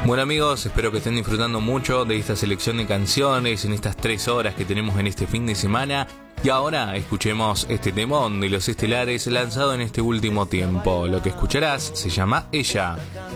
Bueno amigos, espero que estén disfrutando mucho de esta selección de canciones en estas 3 horas que tenemos en este fin de semana. Y ahora escuchemos este temón de Los Estelares lanzado en este último tiempo. Lo que escucharás se llama Ella.